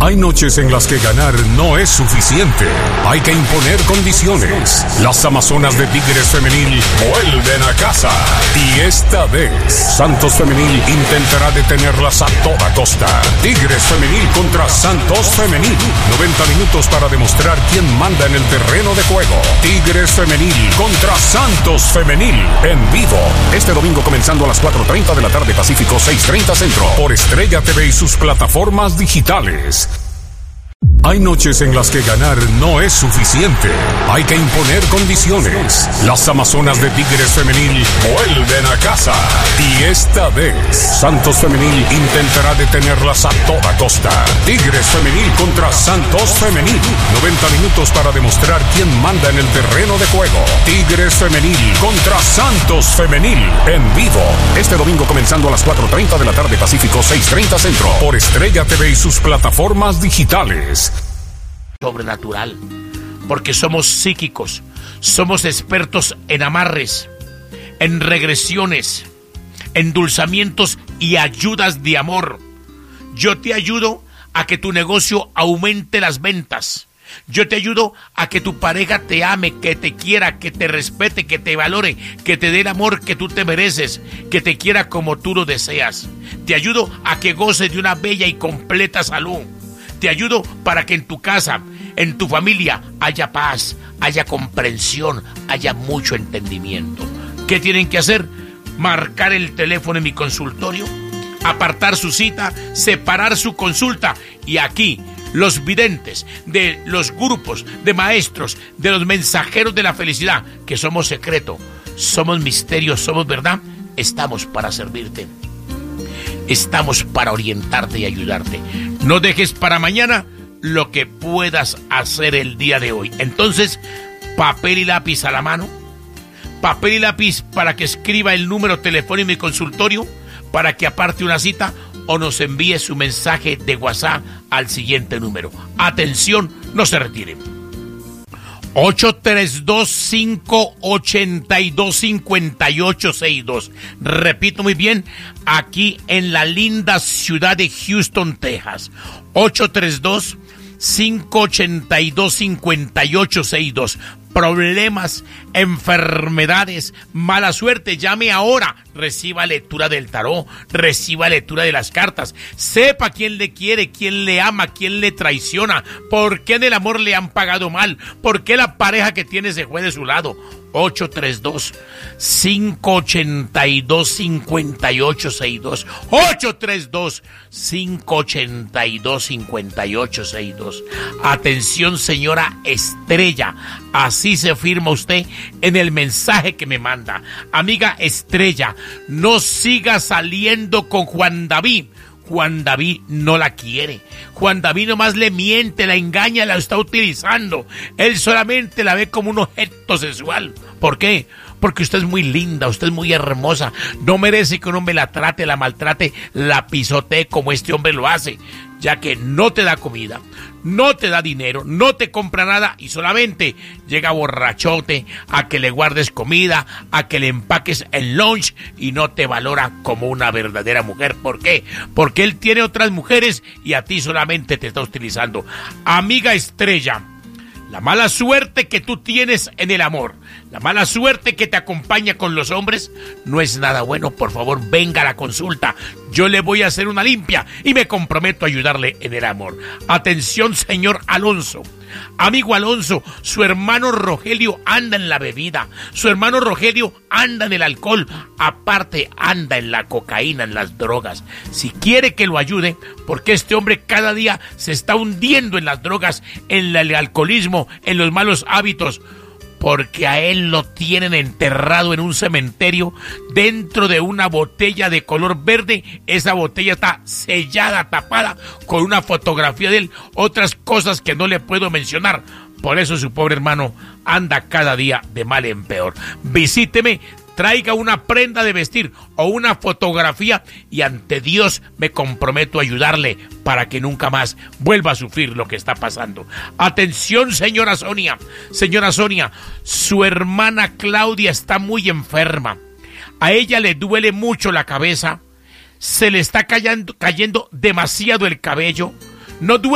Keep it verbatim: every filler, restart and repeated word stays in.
Hay noches en las que ganar no es suficiente. Hay que imponer condiciones. Las Amazonas de Tigres Femenil vuelven a casa. Y esta vez, Santos Femenil intentará detenerlas a toda costa. Tigres Femenil contra Santos Femenil. noventa minutos para demostrar quién manda en el terreno de juego. Tigres Femenil contra Santos Femenil. En vivo. Este domingo comenzando a las cuatro treinta de la tarde Pacífico, seis treinta Centro. Por Estrella T V y sus plataformas digitales. Hay noches en las que ganar no es suficiente. Hay que imponer condiciones. Las Amazonas de Tigres Femenil vuelven a casa. Y esta vez, Santos Femenil intentará detenerlas a toda costa. Tigres Femenil contra Santos Femenil. noventa minutos para demostrar quién manda en el terreno de juego. Tigres Femenil contra Santos Femenil. En vivo. Este domingo comenzando a las cuatro treinta de la tarde Pacífico, seis treinta Centro. Por Estrella T V y sus plataformas digitales. Sobrenatural, porque somos psíquicos, somos expertos en amarres, en regresiones, endulzamientos y ayudas de amor. Yo te ayudo a que tu negocio aumente las ventas. Yo te ayudo a que tu pareja te ame, que te quiera, que te respete, que te valore, que te dé el amor que tú te mereces, que te quiera como tú lo deseas. Te ayudo a que goces de una bella y completa salud. Te ayudo para que en tu casa, en tu familia, haya paz, haya comprensión, haya mucho entendimiento. ¿Qué tienen que hacer? Marcar el teléfono en mi consultorio, apartar su cita, separar su consulta. Y aquí, los videntes de los grupos de maestros, de los mensajeros de la felicidad, que somos secreto, somos misterio, somos verdad, estamos para servirte. Estamos para orientarte y ayudarte. No dejes para mañana lo que puedas hacer el día de hoy. Entonces, papel y lápiz a la mano. Papel y lápiz para que escriba el número telefónico en mi consultorio, para que aparte una cita o nos envíe su mensaje de WhatsApp al siguiente número. Atención, no se retiren. ocho tres dos, cinco ocho dos, cinco ocho seis dos. Repito muy bien, aquí en la linda ciudad de Houston, Texas. ocho tres dos, cinco ocho dos, cinco ocho seis dos. Problemas, enfermedades, mala suerte, llame ahora. Reciba lectura del tarot, reciba lectura de las cartas. Sepa quién le quiere, quién le ama, quién le traiciona, por qué en el amor le han pagado mal, por qué la pareja que tiene se fue de su lado. ocho tres dos, cinco ocho dos, cinco ocho seis dos. ocho tres dos, cinco ocho dos, cinco ocho seis dos. Atención, señora Estrella. Así se firma usted en el mensaje que me manda. Amiga Estrella, no siga saliendo con Juan David. Juan David no la quiere. Juan David nomás le miente, la engaña, la está utilizando. Él solamente la ve como un objeto sexual. ¿Por qué? Porque usted es muy linda, usted es muy hermosa. No merece que un hombre la trate, la maltrate, la pisotee como este hombre lo hace, ya que no te da comida, no te da dinero, no te compra nada y solamente llega borrachote a que le guardes comida, a que le empaques el lunch y no te valora como una verdadera mujer. ¿Por qué? Porque él tiene otras mujeres y a ti solamente te está utilizando. Amiga Estrella, la mala suerte que tú tienes en el amor, la mala suerte que te acompaña con los hombres, no es nada bueno. Por favor, venga a la consulta. Yo le voy a hacer una limpia y me comprometo a ayudarle en el amor. Atención, señor Alonso. Amigo Alonso, su hermano Rogelio anda en la bebida, su hermano Rogelio anda en el alcohol, aparte anda en la cocaína, en las drogas. Si quiere que lo ayude, porque este hombre cada día se está hundiendo en las drogas, en el alcoholismo, en los malos hábitos, porque a él lo tienen enterrado en un cementerio dentro de una botella de color verde. Esa botella está sellada, tapada con una fotografía de él, otras cosas que no le puedo mencionar. Por eso su pobre hermano anda cada día de mal en peor. Visíteme, traiga una prenda de vestir o una fotografía y ante Dios me comprometo a ayudarle para que nunca más vuelva a sufrir lo que está pasando. Atención, señora Sonia. Señora Sonia, su hermana Claudia está muy enferma. A ella le duele mucho la cabeza, se le está cayendo, cayendo demasiado el cabello, no duele